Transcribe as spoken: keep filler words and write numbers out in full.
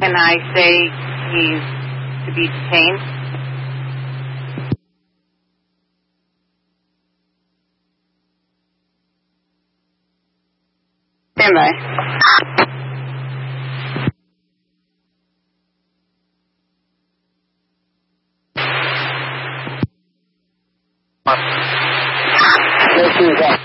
can I say he's to be detained? Stand by. Let's do that.